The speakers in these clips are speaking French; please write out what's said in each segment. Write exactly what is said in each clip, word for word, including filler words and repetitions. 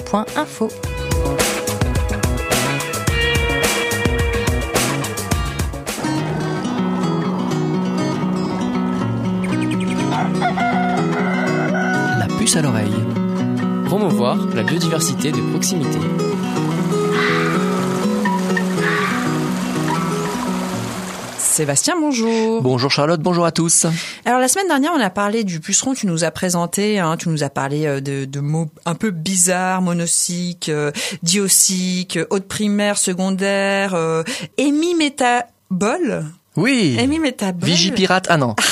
point info. La puce à l'oreille. Promouvoir la biodiversité de proximité. Sébastien, bonjour. Bonjour Charlotte, bonjour à tous. Alors la semaine dernière, on a parlé du puceron, tu nous as présenté, hein, tu nous as parlé de, de mots un peu bizarres, monocyque, euh, diocique, haute primaire, secondaire, euh, hémimétabole. Oui. Hémimétabole. Vigipirate, ah non.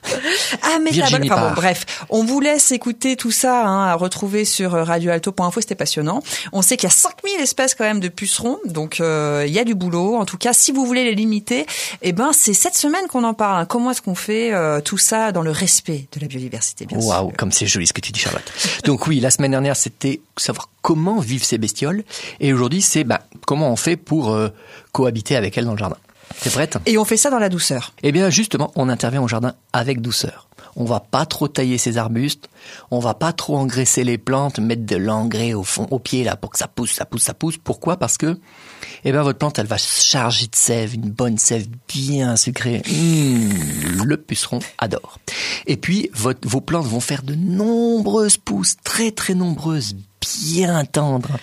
Ah, métabole. Enfin bon, bref, on vous laisse écouter tout ça, hein, à retrouver sur radio alto point info, c'était passionnant. On sait qu'il y a cinq mille espèces quand même de pucerons, donc euh, il y a du boulot. En tout cas, si vous voulez les limiter, eh ben c'est cette semaine qu'on en parle. Hein. Comment est-ce qu'on fait euh, tout ça dans le respect de la biodiversité, bien sûr. Waouh, comme c'est joli ce que tu dis, Charlotte. Donc oui, la semaine dernière, c'était savoir comment vivent ces bestioles, et aujourd'hui, c'est bah, comment on fait pour euh, cohabiter avec elles dans le jardin. T'es prête ? Et on fait ça dans la douceur. Eh bien, justement, on intervient au jardin avec douceur. On va pas trop tailler ces arbustes, on va pas trop engraisser les plantes, mettre de l'engrais au fond, au pied là, pour que ça pousse, ça pousse, ça pousse. Pourquoi ? Parce que, eh ben, votre plante, elle va se charger de sève, une bonne sève bien sucrée. Mmh, le puceron adore. Et puis, votre, vos plantes vont faire de nombreuses pousses, très très nombreuses, bien tendres.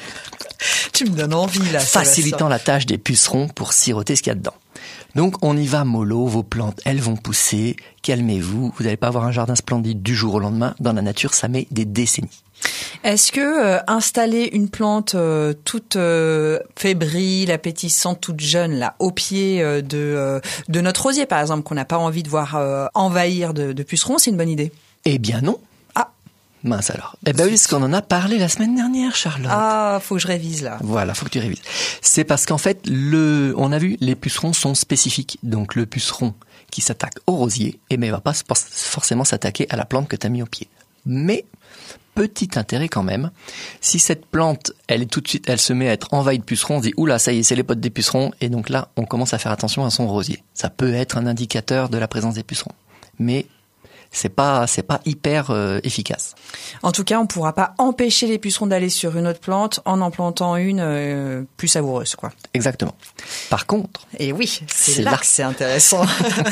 Tu me donnes envie là. Facilitant la tâche des pucerons pour siroter ce qu'il y a dedans. Donc on y va mollo, vos plantes, elles vont pousser, calmez-vous, vous n'allez pas avoir un jardin splendide du jour au lendemain, dans la nature ça met des décennies. Est-ce que euh, installer une plante euh, toute euh, fébrile, appétissante, toute jeune là, au pied euh, de euh, de notre rosier par exemple, qu'on n'a pas envie de voir euh, envahir de, de pucerons, c'est une bonne idée ? Eh bien non. Ah. Mince alors. Eh ben oui, parce qu'on en a parlé la semaine dernière, Charlotte. Ah, faut que je révise là. Voilà, faut que tu révises. C'est parce qu'en fait, le, on a vu, les pucerons sont spécifiques. Donc le puceron qui s'attaque au rosier, eh ben, il va pas forcément s'attaquer à la plante que tu as mis au pied. Mais, petit intérêt quand même, si cette plante, elle est tout de suite, elle se met à être envahie de pucerons, on se dit, oula, ça y est, c'est les potes des pucerons, et donc là, on commence à faire attention à son rosier. Ça peut être un indicateur de la présence des pucerons. Mais, c'est pas c'est pas hyper euh, efficace. En tout cas, on pourra pas empêcher les pucerons d'aller sur une autre plante en en plantant une euh, plus savoureuse, quoi. Exactement. Par contre, et oui, c'est, c'est là, là que c'est intéressant.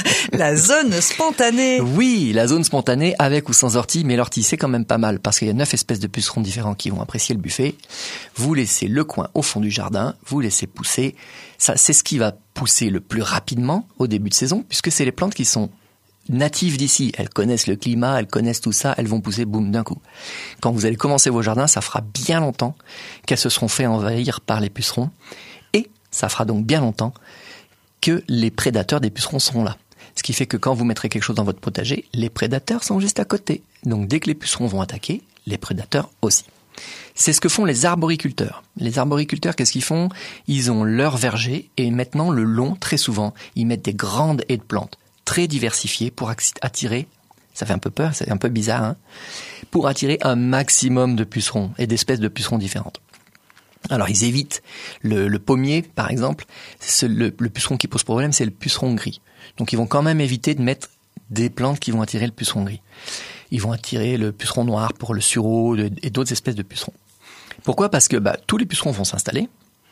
La zone spontanée. Oui, la zone spontanée avec ou sans ortie, mais l'ortie c'est quand même pas mal parce qu'il y a neuf espèces de pucerons différents qui vont apprécier le buffet. Vous laissez le coin au fond du jardin, vous laissez pousser. Ça, c'est ce qui va pousser le plus rapidement au début de saison, puisque c'est les plantes qui sont natives d'ici, elles connaissent le climat, elles connaissent tout ça, elles vont pousser boum d'un coup. Quand vous allez commencer vos jardins, ça fera bien longtemps qu'elles se seront fait envahir par les pucerons et ça fera donc bien longtemps que les prédateurs des pucerons seront là. Ce qui fait que quand vous mettrez quelque chose dans votre potager, les prédateurs sont juste à côté. Donc dès que les pucerons vont attaquer, les prédateurs aussi. C'est ce que font les arboriculteurs. Les arboriculteurs, qu'est-ce qu'ils font ? Ils ont leur verger et maintenant le long, très souvent, ils mettent des grandes haies de plantes très diversifié pour attirer, ça fait un peu peur, c'est un peu bizarre, hein, pour attirer un maximum de pucerons et d'espèces de pucerons différentes. Alors ils évitent le, le pommier, par exemple, c'est le, le puceron qui pose problème, c'est le puceron gris. Donc ils vont quand même éviter de mettre des plantes qui vont attirer le puceron gris. Ils vont attirer le puceron noir pour le sureau et d'autres espèces de pucerons. Pourquoi ? Parce que bah, tous les pucerons vont s'installer.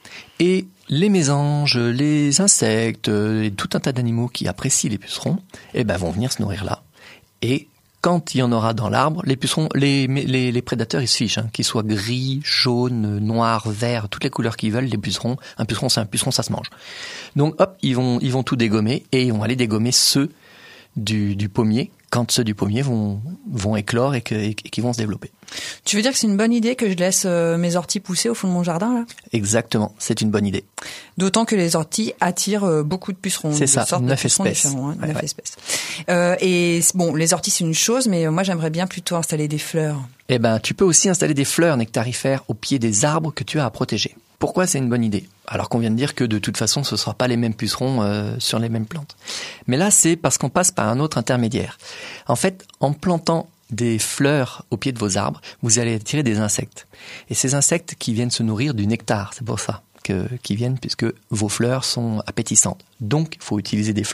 Et les mésanges, les insectes et tout un tas d'animaux qui apprécient les pucerons, eh ben, vont venir se nourrir là. Et quand il y en aura dans l'arbre, les pucerons, les, les, les prédateurs, ils se fichent, hein, qu'ils soient gris, jaune, noir, vert, toutes les couleurs qu'ils veulent, les pucerons. Un puceron, c'est un puceron, ça se mange. Donc, hop, ils vont, ils vont tout dégommer et ils vont aller dégommer ceux du, du pommier quand ceux du pommier vont, vont éclore et, que, et qui vont se développer. Tu veux dire que c'est une bonne idée que je laisse euh, mes orties pousser au fond de mon jardin, là ? Exactement, c'est une bonne idée. D'autant que les orties attirent euh, beaucoup de pucerons. C'est ça, neuf espèces. Hein, ouais, neuf ouais. espèces. Euh, et bon, les orties c'est une chose, mais moi j'aimerais bien plutôt installer des fleurs. Eh ben, tu peux aussi installer des fleurs nectarifères au pied des arbres que tu as à protéger. Pourquoi c'est une bonne idée ? Alors qu'on vient de dire que de toute façon, ce ne sera pas les mêmes pucerons euh, sur les mêmes plantes. Mais là, c'est parce qu'on passe par un autre intermédiaire. En fait, en plantant des fleurs au pied de vos arbres, vous allez attirer des insectes. Et ces insectes qui viennent se nourrir du nectar, c'est pour ça que, qu'ils viennent, puisque vos fleurs sont appétissantes. Donc, il faut utiliser des fleurs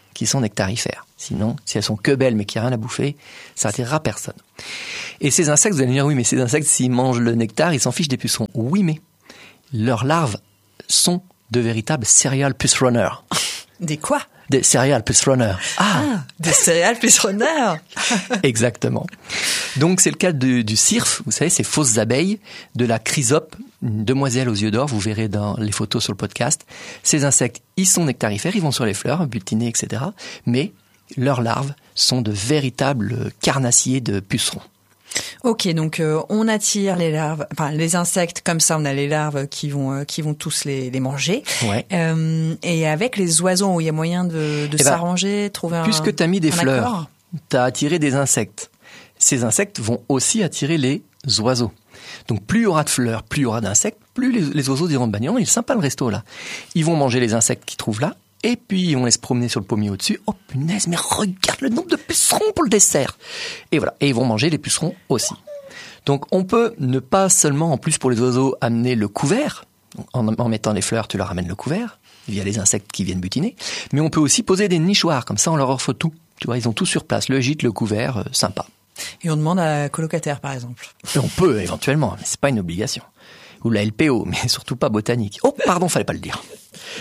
qui sont nectarifères. Sinon, si elles sont que belles mais qu'il n'y a rien à bouffer, ça attirera personne. Et ces insectes, vous allez me dire, oui, mais ces insectes, s'ils mangent le nectar, ils s'en fichent des pucerons. Oui, mais leurs larves sont de véritables serial pucerunners. Des quoi ? Des serial pucerunners. Ah, ah des serial pucerunners. Exactement. Donc c'est le cas de, du cirfe, vous savez, ces fausses abeilles, de la chrysope, une demoiselle aux yeux d'or, vous verrez dans les photos sur le podcast. Ces insectes, ils sont nectarifères, ils vont sur les fleurs, butinés, et cetera. Mais leurs larves sont de véritables carnassiers de pucerons. Ok, donc euh, on attire les larves, enfin les insectes comme ça, on a les larves qui vont euh, qui vont tous les, les manger. Ouais. Euh, et avec les oiseaux, où il y a moyen de, de eh s'arranger, ben, trouver un puisque tu as mis des fleurs, accord. Tu as attiré des insectes. Ces insectes vont aussi attirer les oiseaux. Donc plus il y aura de fleurs, plus il y aura d'insectes, plus les, les oiseaux diront bah non, il est sympa le resto là. Ils vont manger les insectes qu'ils trouvent là. Et puis, ils vont aller se promener sur le pommier au-dessus. Oh, punaise, mais regarde le nombre de pucerons pour le dessert. Et voilà. Et ils vont manger les pucerons aussi. Donc, on peut ne pas seulement, en plus pour les oiseaux, amener le couvert. En, en mettant les fleurs, tu leur amènes le couvert. Il y a les insectes qui viennent butiner. Mais on peut aussi poser des nichoirs. Comme ça, on leur offre tout. Tu vois, ils ont tout sur place. Le gîte, le couvert, euh, sympa. Et on demande à la colocataire, par exemple. Et on peut, éventuellement. Mais c'est pas une obligation. Ou la L P O, mais surtout pas botanique. Oh, pardon, fallait pas le dire.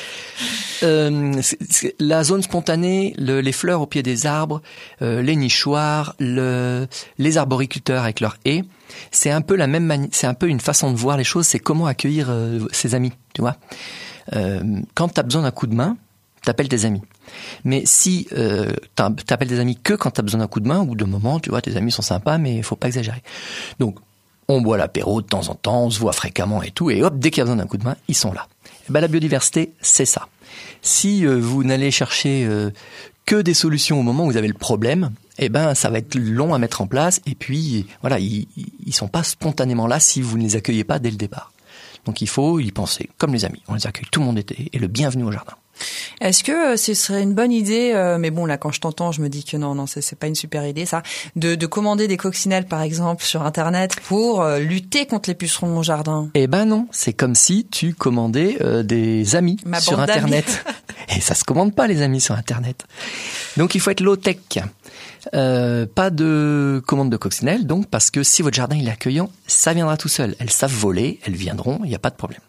Euh, c'est, c'est, la zone spontanée, le, les fleurs au pied des arbres, euh, les nichoirs, le, les arboriculteurs avec leurs haies, c'est un peu la même mani- c'est un peu une façon de voir les choses. C'est comment accueillir euh, ses amis, tu vois. Euh, quand t'as besoin d'un coup de main, t'appelles tes amis. Mais si euh, t'appelles tes amis que quand t'as besoin d'un coup de main ou de moment, tu vois, tes amis sont sympas, mais il faut pas exagérer. Donc, on boit l'apéro de temps en temps, on se voit fréquemment et tout, et hop, dès qu'il y a besoin d'un coup de main, ils sont là. Et ben, la biodiversité, c'est ça. Si euh, vous n'allez chercher euh, que des solutions au moment où vous avez le problème, eh ben ça va être long à mettre en place. Et puis voilà, ils, ils sont pas spontanément là si vous ne les accueillez pas dès le départ. Donc il faut y penser, comme les amis. On les accueille, tout le monde est, est le bienvenu au jardin. Est-ce que ce serait une bonne idée, euh, mais bon là quand je t'entends, je me dis que non, non, c'est, c'est pas une super idée ça, de, de commander des coccinelles par exemple sur internet pour euh, lutter contre les pucerons de mon jardin? Eh ben non, c'est comme si tu commandais euh, des amis Ma sur internet. Et ça se commande pas les amis sur internet. Donc il faut être low-tech. Euh, pas de commande de coccinelles, donc parce que si votre jardin il est accueillant, ça viendra tout seul. Elles savent voler, elles viendront, il n'y a pas de problème.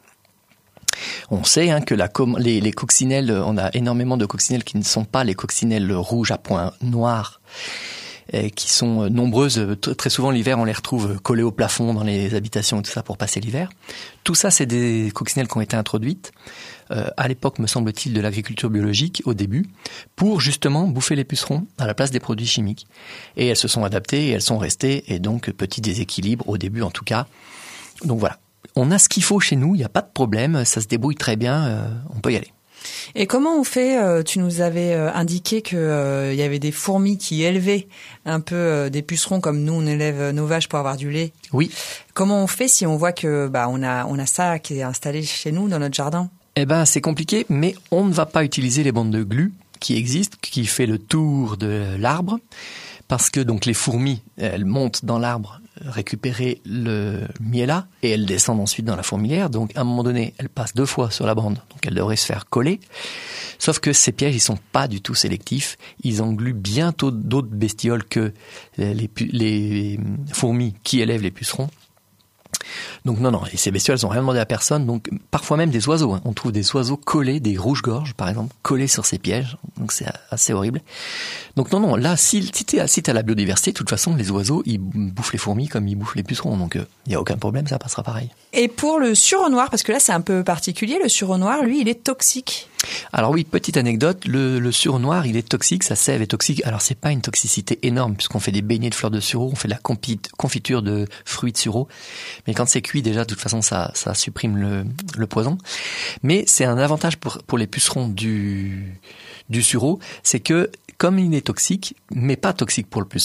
On sait hein, que la com- les, les coccinelles, on a énormément de coccinelles qui ne sont pas les coccinelles rouges à points noirs, euh, qui sont nombreuses. T- très souvent l'hiver, on les retrouve collées au plafond dans les habitations et tout ça pour passer l'hiver. Tout ça, c'est des coccinelles qui ont été introduites euh, à l'époque, me semble-t-il, de l'agriculture biologique au début, pour justement bouffer les pucerons à la place des produits chimiques. Et elles se sont adaptées et elles sont restées, et donc petit déséquilibre au début en tout cas. Donc voilà. On a ce qu'il faut chez nous, il n'y a pas de problème, ça se débrouille très bien, euh, on peut y aller. Et comment on fait, euh, tu nous avais euh, indiqué qu'il euh, y avait des fourmis qui élevaient un peu euh, des pucerons comme nous on élève nos vaches pour avoir du lait. Oui. Comment on fait si on voit que bah on a on a ça qui est installé chez nous dans notre jardin? Eh ben c'est compliqué, mais on ne va pas utiliser les bandes de glu qui existent, qui fait le tour de l'arbre, parce que donc les fourmis, elles montent dans l'arbre récupérer le miella et elles descendent ensuite dans la fourmilière. Donc à un moment donné, elles passent deux fois sur la bande, donc elles devraient se faire coller. Sauf que ces pièges, ils sont pas du tout sélectifs. Ils engluent bientôt d'autres bestioles que les, les, les fourmis qui élèvent les pucerons. Donc non, non, et ces bestioles, elles n'ont rien demandé à personne. Donc parfois même des oiseaux. Hein. On trouve des oiseaux collés, des rouges-gorges par exemple, collés sur ces pièges. Donc c'est assez horrible. Donc non, non, là, si, si tu si as la biodiversité, de toute façon, les oiseaux, ils bouffent les fourmis comme ils bouffent les pucerons. Donc il euh, n'y a aucun problème, ça passera pareil. Et pour le sureau noir, parce que là c'est un peu particulier, le sureau noir, lui, il est toxique. Alors oui, petite anecdote, le, le sureau noir, il est toxique, sa sève est toxique. Alors c'est pas une toxicité énorme, puisqu'on fait des beignets de fleurs de sureau, on fait de la confiture de fruits de sureau. Mais quand c'est cuit, déjà, de toute façon, ça, ça supprime le, le poison. Mais c'est un avantage pour, pour les pucerons du, du sureau, c'est que, comme il est toxique, mais pas toxique pour le puceron,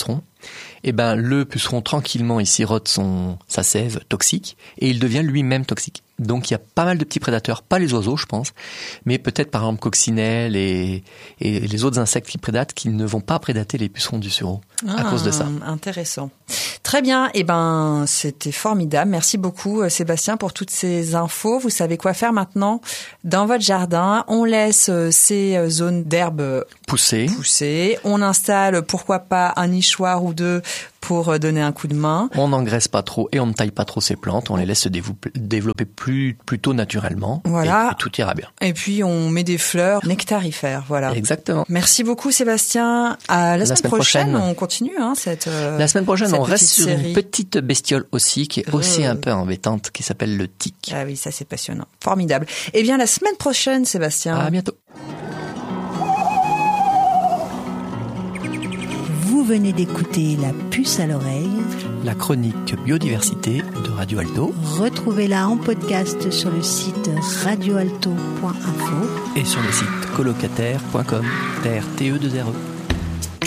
eh ben le puceron tranquillement il sirote son sa sève toxique et il devient lui-même toxique. Donc il y a pas mal de petits prédateurs, pas les oiseaux je pense, mais peut-être par exemple coccinelles et, et les autres insectes qui prédatent qui ne vont pas prédater les pucerons du sureau ah, à cause de ça. Intéressant. Très bien, et eh ben c'était formidable. Merci beaucoup Sébastien pour toutes ces infos. Vous savez quoi faire maintenant dans votre jardin. On laisse ces zones d'herbe pousser. pousser. On installe pourquoi pas un nichoir ou deux pour donner un coup de main. On n'engraisse pas trop et on ne taille pas trop ces plantes. On les laisse se développer plus plutôt naturellement. Voilà. Et, et tout ira bien. Et puis on met des fleurs nectarifères. Voilà. Exactement. Merci beaucoup Sébastien. À la, la semaine, semaine prochaine, prochaine, on continue hein, cette. Euh, la semaine prochaine, on reste sur série. une petite bestiole aussi qui est aussi euh... un peu embêtante, qui s'appelle le tic. Ah oui, ça c'est passionnant, formidable. Eh bien la semaine prochaine, Sébastien. À bientôt. Vous venez d'écouter La Puce à l'oreille, la chronique biodiversité de Radio Alto. Retrouvez-la en podcast sur le site radio alto point info et sur le site colocataire point com, T R T E deux R E.